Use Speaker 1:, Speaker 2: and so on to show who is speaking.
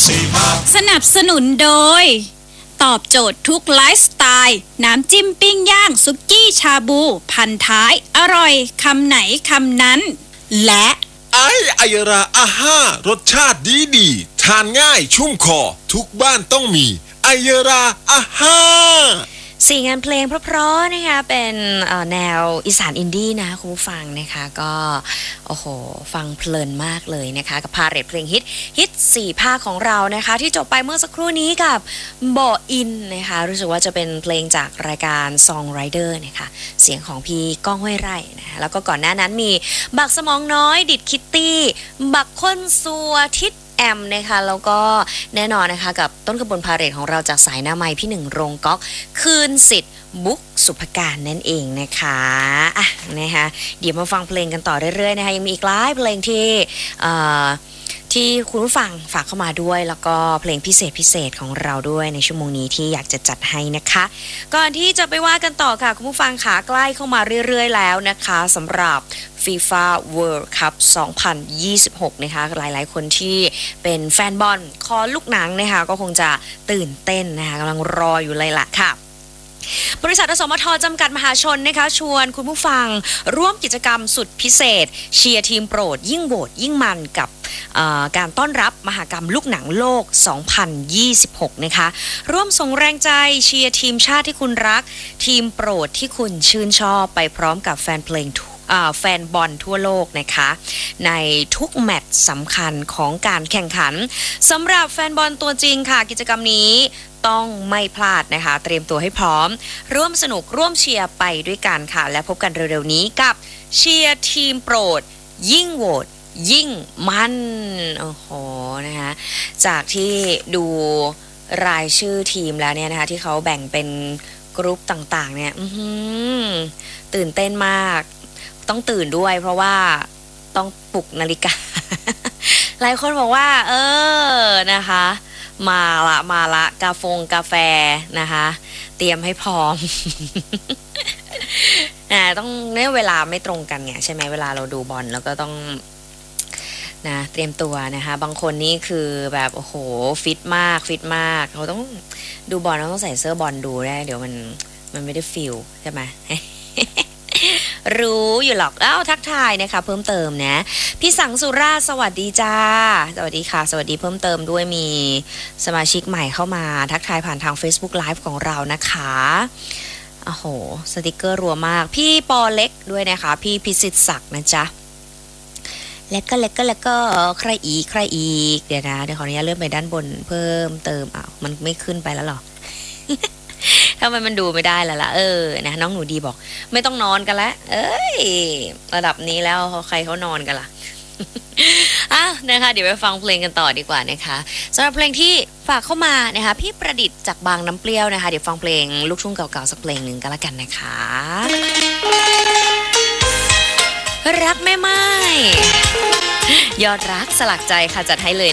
Speaker 1: สนับสนุนโดยตอบโจทย์ทุกไลฟ์สไตล์น้ำจิ้มปิ้งย่างสุกี้ชาบูพันท้ายอร่อยคำไหนคำนั้นและ
Speaker 2: ไอยราอาห้ารสชาติดีทานง่ายชุ่มคอทุกบ้านต้องมีไอยราอาห้า
Speaker 3: 4 งานเพลงเพราะๆนะคะเป็นแนวอีสานอินดี้นะคุณผู้ฟังนะคะก็โอ้โหฟังเพลินมากเลยนะคะกับพาเรทเพลงฮิต4 ภาคของเรานะคะที่จบไปเมื่อสักครู่นี้กับบ่ออินนะคะรู้สึกว่าจะเป็นเพลงจากรายการ Song Rider นะคะเสียงของพี่ก้องห้วยไร่นะคะแล้วก็ก่อนหน้านั้นมีบักสมองน้อยดิดคิตตี้บักค้นซัวทิศแอมนะคะแล้วก็แน่นอนนะคะกับต้นขบวนพาเหรดของเราจากสายหน้าไม้พี่หนึ่งโรงก๊อกคืนสิทธิ์บุ๊กสุภการนั่นเองนะคะอ่ะนะคะเดี๋ยวมาฟังเพลงกันต่อเรื่อยๆนะคะยังมีอีกหลายเพลงที่คุณผู้ฟังฝากเข้ามาด้วยแล้วก็เพลงพิเศษของเราด้วยในชั่วโมงนี้ที่อยากจะจัดให้นะคะก่อนที่จะไปว่ากันต่อค่ะคุณผู้ฟังขาใกล้เข้ามาเรื่อยๆแล้วนะคะสำหรับ FIFA World Cup 2026นะคะหลายๆคนที่เป็นแฟนบอลคอลูกหนังนะคะก็คงจะตื่นเต้นนะคะกำลังรออยู่เลยล่ะค่ะบริษัทอสมทจำกัดมหาชนนะคะชวนคุณผู้ฟังร่วมกิจกรรมสุดพิเศษเชียร์ทีมโปรดยิ่งโหวตยิ่งมันกับการต้อนรับมหกรรมลูกหนังโลก 2026 นะคะร่วมส่งแรงใจเชียร์ทีมชาติที่คุณรักทีมโปรดที่คุณชื่นชอบไปพร้อมกับแฟนเพลงแฟนบอลทั่วโลกนะคะในทุกแมตช์สำคัญของการแข่งขันสำหรับแฟนบอลตัวจริงค่ะกิจกรรมนี้ต้องไม่พลาดนะคะเตรียมตัวให้พร้อมร่วมสนุกร่วมเชียร์ไปด้วยกันค่ะและพบกันเร็วๆนี้กับเชียร์ทีมโปรดยิ่งโหวตยิ่งมันโอ้โหนะคะจากที่ดูรายชื่อทีมแล้วเนี่ยนะคะที่เขาแบ่งเป็นกรุ๊ปต่างๆเนี่ยตื่นเต้นมากต้องตื่นด้วยเพราะว่าต้องปลุกนาฬิกา หลายคนบอกว่านะคะมาละกาแฟนะคะเตรียมให้พร้อม ต้องเนี่ยเวลาไม่ตรงกันไงใช่ไหมเวลาเราดูบอลแล้วก็ต้องนะเตรียมตัวนะคะบางคนนี่คือแบบโอ้โหฟิตมากเขาต้องดูบอลเราต้องใส่เสื้อบอลดูได้เดี๋ยวมันไม่ได้ฟีลใช่ไหม รู้อยู่หรอกทักทายนะคะเพิ่มเติมนะพี่สังสุราสวัสดีจ้าสวัสดีค่ะสวัสดีเพิ่มเติมด้วยมีสมาชิกใหม่เข้ามาทักทายผ่านทาง Facebook Live ของเรานะคะโอ้โหสติกเกอร์รัวมากพี่ปอเล็กด้วยนะคะพี่พิสิทธิ์ศักดิ์นะจ๊ะแล้วก็ใครอีกเดี๋ยวขออนุญาตเลื่อนไปด้านบนเพิ่มเติมมันไม่ขึ้นไปแล้วหรอ ทำไมมันดูไม่ได้ล่ะนะน้องหนูดีบอกไม่ต้องนอนกันแล้วระดับนี้แล้วใครเขานอนกันล่ะ นะคะเดี๋ยวไปฟังเพลงกันต่อดีกว่านะคะสำหรับเพลงที่ฝากเข้ามานะคะพี่ประดิษฐ์จากบางน้ำเปรี้ยวนะคะเดี๋ยวฟังเพลงลูกทุ่งเก่าๆสักเพลงหนึ่งก็แล้วกันนะคะรักแม่ไม้ยอดรักสลักใจค่ะจัดให้เลย